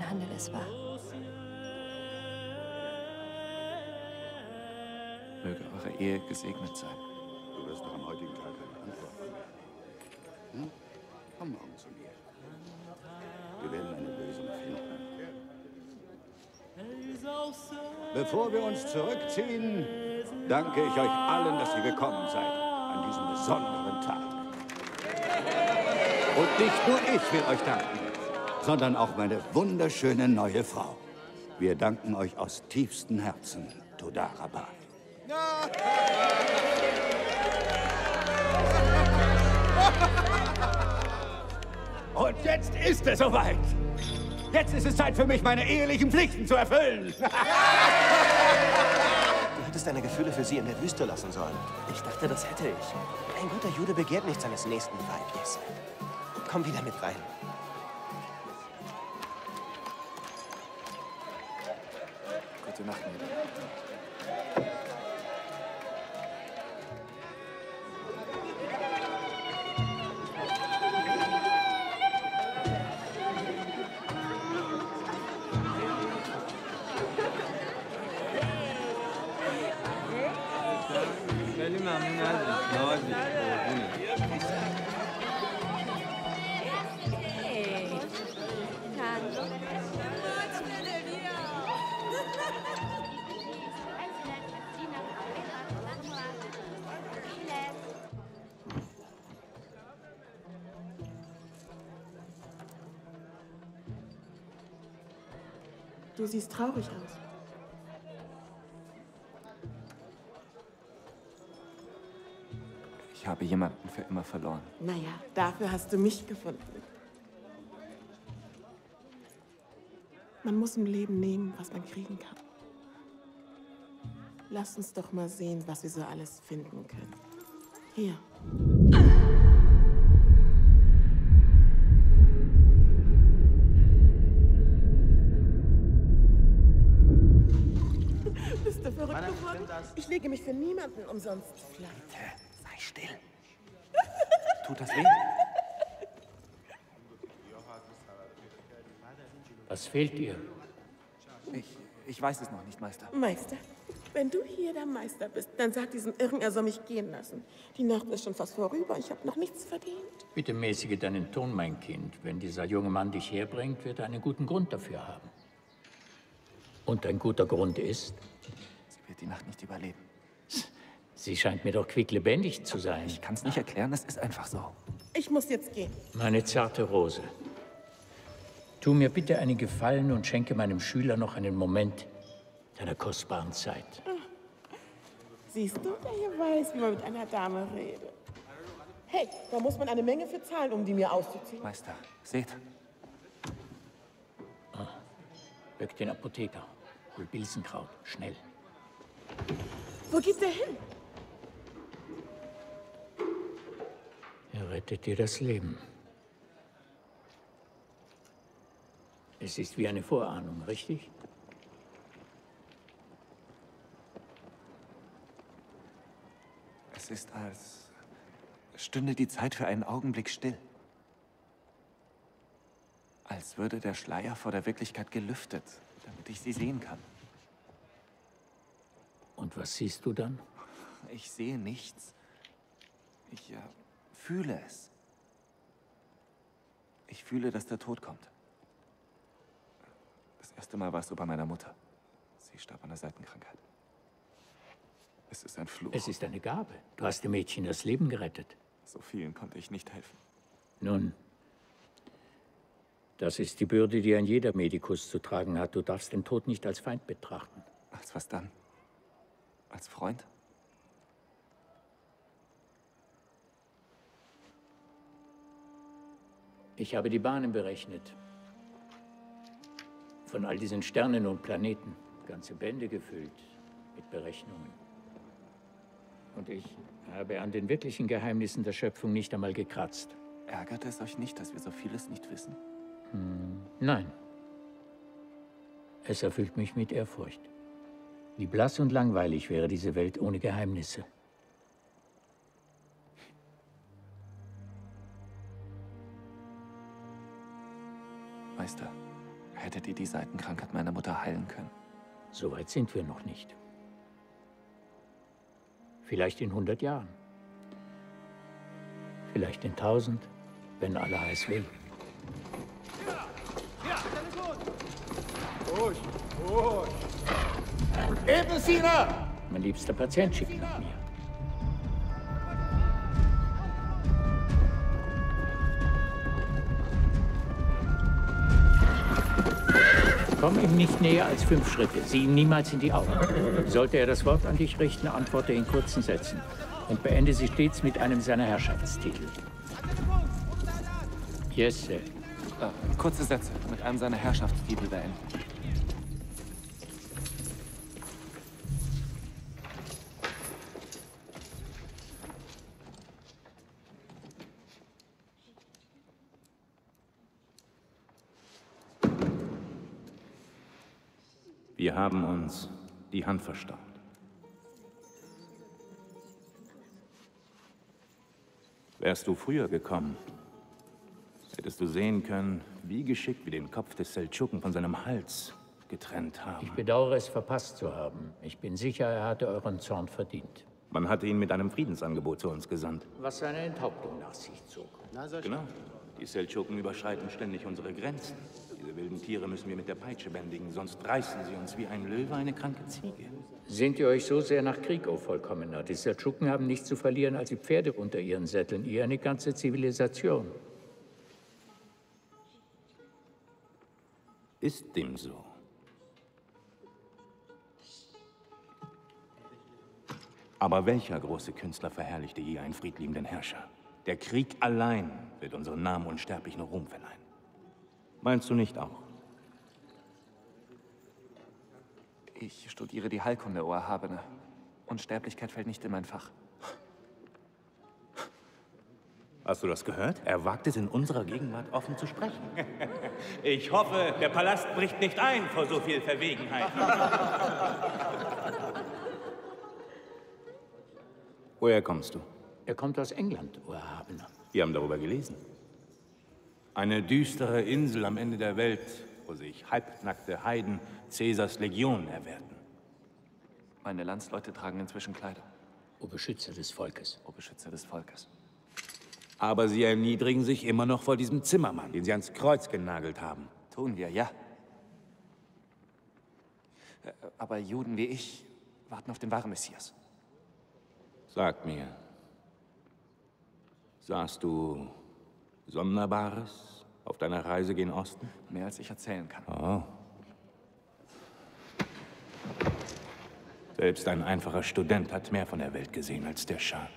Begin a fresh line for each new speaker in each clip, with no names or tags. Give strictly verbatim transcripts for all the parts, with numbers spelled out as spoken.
Handel es war.
Möge eure Ehe gesegnet sein.
Du wirst doch am heutigen Tag eine Antwort finden. Hm? Komm morgen zu mir. Wir werden eine Lösung finden. Bevor wir uns zurückziehen, danke ich euch allen, dass ihr gekommen seid an diesem besonderen Tag. Und nicht nur ich will euch danken, sondern auch meine wunderschöne neue Frau. Wir danken euch aus tiefstem Herzen, Toda Rabah. Und jetzt ist es soweit. Jetzt ist es Zeit für mich, meine ehelichen Pflichten zu erfüllen.
Du hättest deine Gefühle für sie in der Wüste lassen sollen.
Ich dachte, das hätte ich.
Ein guter Jude begehrt nicht seines nächsten Weibes. Komm wieder mit rein.
Gute Nacht, Mädel.
Du siehst traurig aus.
Ich habe jemanden für immer verloren.
Naja, dafür hast du mich gefunden. Man muss im Leben nehmen, was man kriegen kann. Lass uns doch mal sehen, was wir so alles finden können. Hier. Bist du verrückt geworden? Ich lege mich für niemanden umsonst flach.
Sei still. Tut das weh?
Was fehlt dir?
Ich, ich weiß es noch nicht, Meister.
Meister, wenn du hier der Meister bist, dann sag diesem Irren, er soll mich gehen lassen. Die Nacht ist schon fast vorüber, ich habe noch nichts verdient.
Bitte mäßige deinen Ton, mein Kind. Wenn dieser junge Mann dich herbringt, wird er einen guten Grund dafür haben. Und ein guter Grund ist?
Sie wird die Nacht nicht überleben.
Sie scheint mir doch quicklebendig zu sein.
Ich kann es nicht erklären, es ist einfach so.
Ich muss jetzt gehen.
Meine zarte Rose. Tu mir bitte einen Gefallen und schenke meinem Schüler noch einen Moment deiner kostbaren Zeit.
Siehst du, der hier weiß, wie man mit einer Dame redet. Hey, da muss man eine Menge für zahlen, um die mir auszuziehen.
Meister, seht.
Ah, weck den Apotheker. Hol Bilsenkraut, schnell.
Wo geht der hin?
Er rettet dir das Leben. Es ist wie eine Vorahnung, richtig?
Es ist, als stünde die Zeit für einen Augenblick still. Als würde der Schleier vor der Wirklichkeit gelüftet, damit ich sie sehen kann.
Und was siehst du dann?
Ich sehe nichts. Ich äh, fühle es. Ich fühle, dass der Tod kommt. Das erste Mal war es so bei meiner Mutter. Sie starb an einer Seitenkrankheit. Es ist ein Fluch.
Es ist eine Gabe. Du hast dem Mädchen das Leben gerettet.
So vielen konnte ich nicht helfen.
Nun, das ist die Bürde, die ein jeder Medikus zu tragen hat. Du darfst den Tod nicht als Feind betrachten.
Als was dann? Als Freund?
Ich habe die Bahnen berechnet. Von all diesen Sternen und Planeten. Ganze Bände gefüllt mit Berechnungen. Und ich habe an den wirklichen Geheimnissen der Schöpfung nicht einmal gekratzt.
Ärgert es euch nicht, dass wir so vieles nicht wissen?
Hm, nein. Es erfüllt mich mit Ehrfurcht. Wie blass und langweilig wäre diese Welt ohne Geheimnisse.
Meister, Hättet ihr die Seitenkrankheit meiner Mutter heilen können?
So weit sind wir noch nicht. Vielleicht in hundert Jahren. Vielleicht in tausend, wenn Allah es will.
Ruhig, ruhig. Eben, Sina!
Mein liebster Patient schickt nach mir. Komm ihm nicht näher als fünf Schritte. Sieh ihm niemals in die Augen. Sollte er das Wort an dich richten, antworte in kurzen Sätzen. Und beende sie stets mit einem seiner Herrschaftstitel. Yes, sir.
Äh, kurze Sätze mit einem seiner Herrschaftstitel beenden.
Wir haben uns die Hand verstaubt. Wärst du früher gekommen, hättest du sehen können, wie geschickt wir den Kopf des Seldschuken von seinem Hals getrennt haben.
Ich bedauere es, verpasst zu haben. Ich bin sicher, er hatte euren Zorn verdient.
Man hatte ihn mit einem Friedensangebot zu uns gesandt.
Was seine Enthauptung nach sich zog.
Genau. Die Seldschuken überschreiten ständig unsere Grenzen. Diese wilden Tiere müssen wir mit der Peitsche bändigen, sonst reißen sie uns wie ein Löwe eine kranke Ziege.
Sehnt ihr euch so sehr nach Krieg, o Vollkommener? Die Seldschuken haben nichts zu verlieren als die Pferde unter ihren Sätteln, ihr eine ganze Zivilisation.
Ist dem so? Aber welcher große Künstler verherrlichte je einen friedliebenden Herrscher? Der Krieg allein wird unseren Namen unsterblichen Ruhm verleihen. Meinst du nicht auch?
Ich studiere die Heilkunde, o Erhabene. Unsterblichkeit fällt nicht in mein Fach.
Hast du das gehört? Er wagt es, in unserer Gegenwart offen zu sprechen. Ich hoffe, der Palast bricht nicht ein vor so viel Verwegenheit. Woher kommst du?
Er kommt aus England, o Erhabener.
Wir haben darüber gelesen. Eine düstere Insel am Ende der Welt, wo sich halbnackte Heiden Cäsars Legion erwerten.
Meine Landsleute tragen inzwischen Kleider.
O Beschützer des Volkes.
O Beschützer des Volkes.
Aber sie erniedrigen sich immer noch vor diesem Zimmermann, den sie ans Kreuz genagelt haben.
Tun wir, ja. Aber Juden wie ich warten auf den wahren Messias.
Sag mir, sahst du Sonderbares auf deiner Reise gen Osten?
Mehr als ich erzählen kann.
Oh. Selbst ein einfacher Student hat mehr von der Welt gesehen als der Schah.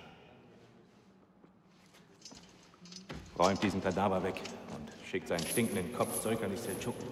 Räumt diesen Kadaver weg und schickt seinen stinkenden Kopf zurück an die Seldschuken.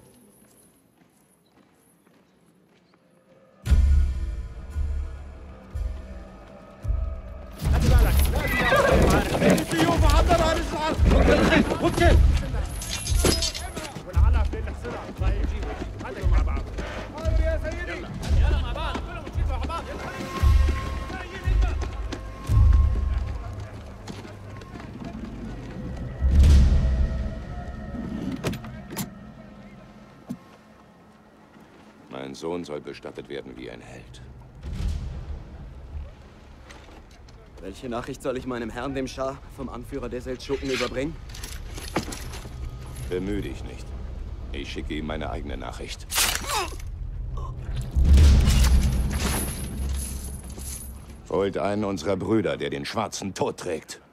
Mein Sohn soll bestattet werden wie ein Held.
Welche Nachricht soll ich meinem Herrn, dem Schah, vom Anführer der Seldschuken überbringen?
Bemühe dich nicht. Ich schicke ihm meine eigene Nachricht. Holt einen unserer Brüder, der den schwarzen Tod trägt.